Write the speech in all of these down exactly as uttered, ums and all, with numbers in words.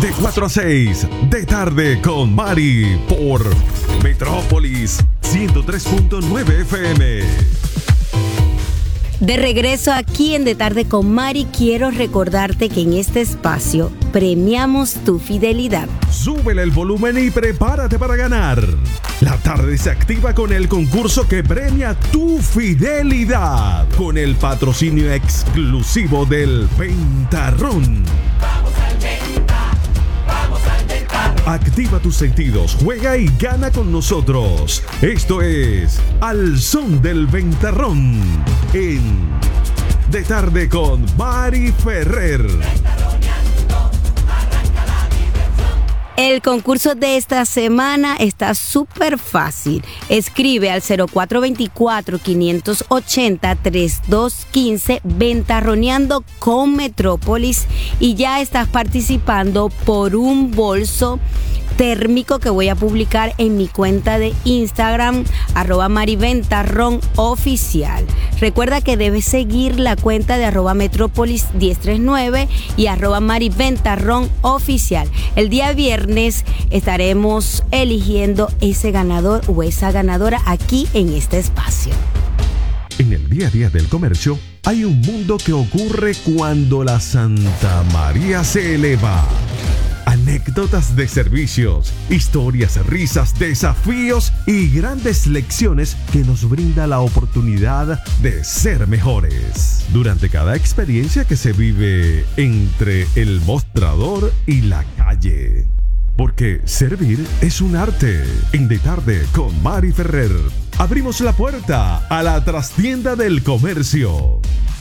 De cuatro a seis, de tarde con Mari, por Metrópolis ciento tres punto nueve F M. De regreso aquí en De Tarde con Mari, quiero recordarte que en este espacio premiamos tu fidelidad. Súbele el volumen y prepárate para ganar. La tarde se activa con el concurso que premia tu fidelidad, con el patrocinio exclusivo del Ventarrón. Vamos al Venta, vamos al Ventarrón. Activa tus sentidos, juega y gana con nosotros. Esto es Al Son del Ventarrón, en De Tarde con Mari Ferrer. El concurso de esta semana está súper fácil. Escribe al cero cuatro dos cuatro, cinco ocho cero, tres dos uno cinco Ventarroneando con Metrópolis y ya estás participando por un bolso térmico que voy a publicar en mi cuenta de Instagram, arroba mariventarrón oficial. Recuerda que debes seguir la cuenta de arroba metrópolis diez treinta y nueve y arroba mariventarrón oficial. El día viernes estaremos eligiendo ese ganador o esa ganadora aquí en este espacio. En el día a día del comercio hay un mundo que ocurre cuando la Santa María se eleva. Anécdotas de servicios, historias, risas, desafíos y grandes lecciones que nos brinda la oportunidad de ser mejores. Durante cada experiencia que se vive entre el mostrador y la calle. Porque servir es un arte. En De Tarde con Mari Ferrer, abrimos la puerta a la trastienda del comercio.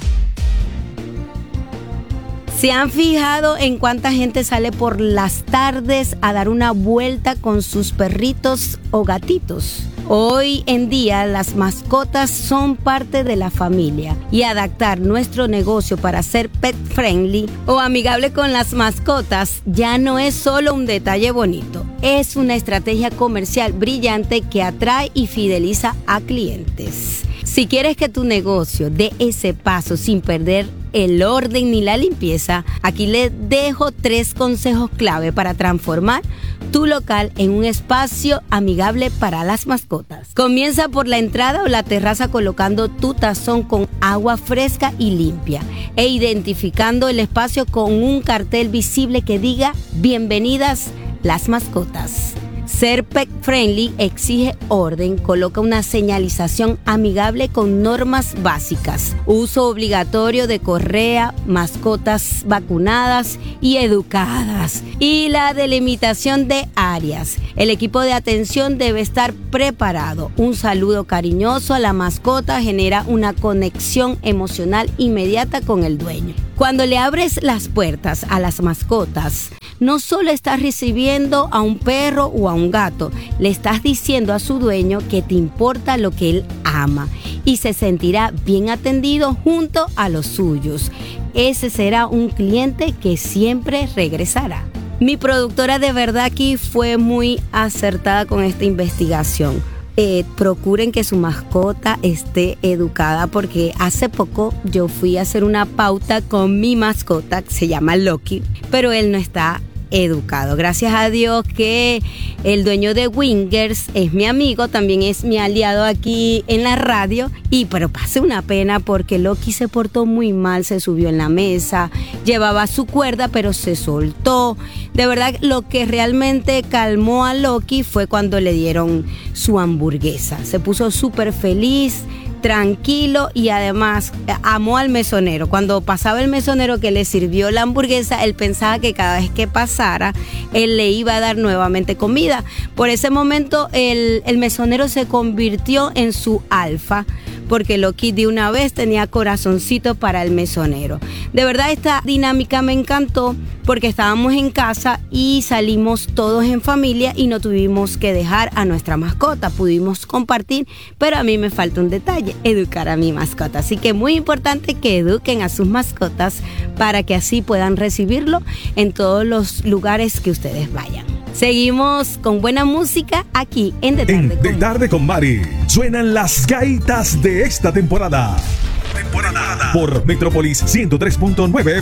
¿Se han fijado en cuánta gente sale por las tardes a dar una vuelta con sus perritos o gatitos? Hoy en día las mascotas son parte de la familia y adaptar nuestro negocio para ser pet friendly o amigable con las mascotas ya no es solo un detalle bonito, es una estrategia comercial brillante que atrae y fideliza a clientes. Si quieres que tu negocio dé ese paso sin perder el orden ni la limpieza, aquí les dejo tres consejos clave para transformar tu local en un espacio amigable para las mascotas. Comienza por la entrada o la terraza colocando tu tazón con agua fresca y limpia e identificando el espacio con un cartel visible que diga bienvenidas las mascotas. Ser pet friendly exige orden, coloca una señalización amigable con normas básicas, uso obligatorio de correa, mascotas vacunadas y educadas y la delimitación de áreas. El equipo de atención debe estar preparado. Un saludo cariñoso a la mascota genera una conexión emocional inmediata con el dueño. Cuando le abres las puertas a las mascotas, no solo estás recibiendo a un perro o a un gato, le estás diciendo a su dueño que te importa lo que él ama y se sentirá bien atendido junto a los suyos. Ese será un cliente que siempre regresará. Mi productora de verdad aquí fue muy acertada con esta investigación. Eh, procuren que su mascota esté educada porque hace poco yo fui a hacer una pauta con mi mascota que se llama Loki, pero él no está educado. Gracias a Dios que el dueño de Wingers es mi amigo, también es mi aliado aquí en la radio, y pero pasé una pena porque Loki se portó muy mal, se subió en la mesa, llevaba su cuerda pero se soltó. De verdad, lo que realmente calmó a Loki fue cuando le dieron su hamburguesa. Se puso súper feliz, tranquilo y además amó al mesonero. Cuando pasaba el mesonero que le sirvió la hamburguesa, él pensaba que cada vez que pasara, él le iba a dar nuevamente comida. Por ese momento, el, el mesonero se convirtió en su alfa, porque Loki de una vez tenía corazoncito para el mesonero. De verdad, esta dinámica me encantó porque estábamos en casa y salimos todos en familia y no tuvimos que dejar a nuestra mascota. Pudimos compartir, pero a mí me falta un detalle: educar a mi mascota. Así que muy importante que eduquen a sus mascotas para que así puedan recibirlo en todos los lugares que ustedes vayan. Seguimos con buena música aquí en De Tarde, en con, De Tarde con Mari. Suenan las gaitas de esta temporada. Temporada. Por Metrópolis ciento tres punto nueve F M.